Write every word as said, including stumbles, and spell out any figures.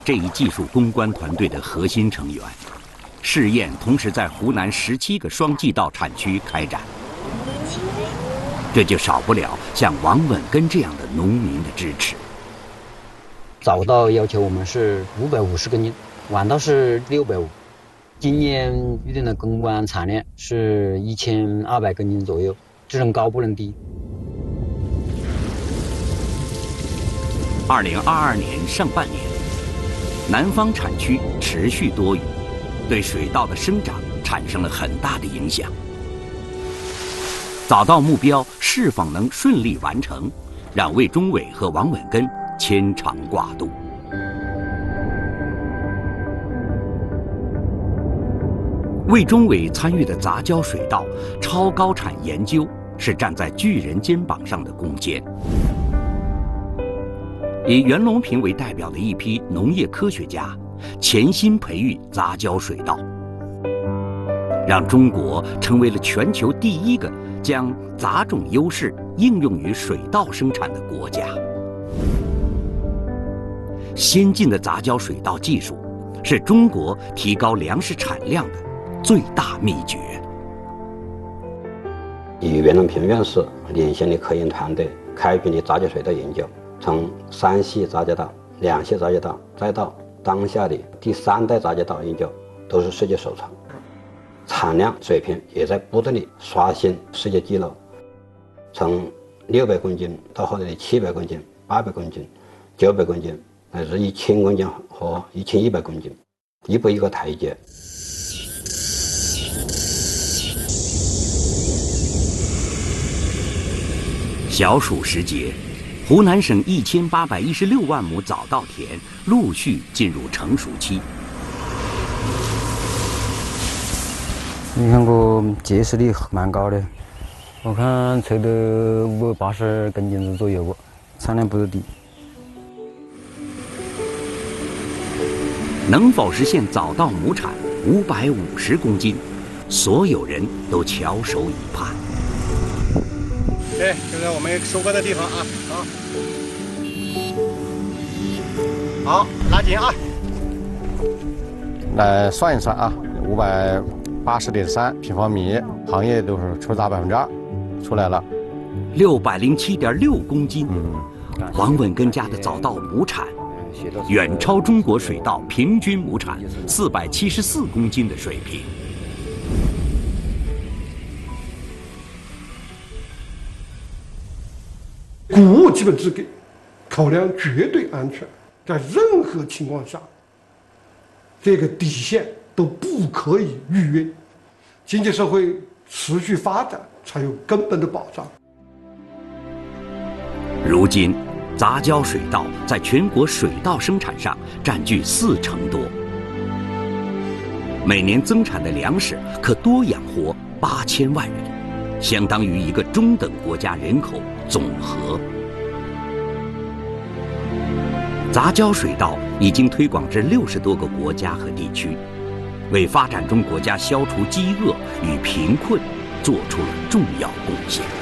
这一技术攻关团队的核心成员。试验同时在湖南十七个双季稻产区开展，这就少不了像王稳根这样的农民的支持。 早稻要求我们是五百五十公斤，晚稻是六百五。今年预定的攻关产量是一千二百公斤左右，只能高不能低。 二零二二年上半年，南方产区持续多雨，对水稻的生长产生了很大的影响。早稻目标是否能顺利完成，让魏忠伟和王稳根牵肠挂肚。魏忠伟参与的杂交水稻超高产研究，是站在巨人肩膀上的攻坚。以袁隆平为代表的一批农业科学家，潜心培育杂交水稻，让中国成为了全球第一个将杂种优势应用于水稻生产的国家。先进的杂交水稻技术是中国提高粮食产量的最大秘诀。 与袁隆平院士领衔的科研团队开展的杂交水稻研究，从三系杂交稻、两系杂交稻，再到当下的第三代杂交稻研究，都是世界首创，产量水平也在不断的刷新世界纪录，从六百公斤到后来的七百公斤、八百公斤、九百公斤，乃至一千公斤和一千一百公斤，一步一个台阶。 小暑时节，湖南省一千八百一十六万亩早稻田陆续进入成熟期。 你看我结实力蛮高的，我看测的五百八十公斤子左右吧，产量不是低。 能否实现早稻亩产五百五十公斤，所有人都翘首以盼。 对，就在我们收割的地方啊，好，好，拉紧啊！ 来算一算啊，五百八十点三平方米，行业都是出达百分之二，出来了， 六百零七点六公斤。 嗯， 王稳根家的早稻亩产远超中国水稻平均亩产四百七十四公斤的水平。 谷物基本制给，口粮绝对安全，在任何情况下，这个底线都不可以逾越，经济社会持续发展才有根本的保障。 如今，杂交水稻在全国水稻生产上占据四成多，每年增产的粮食可多养活八千万人，相当于一个中等国家人口总和。杂交水稻已经推广至六十多个国家和地区，为发展中国家消除饥饿与贫困做出了重要贡献。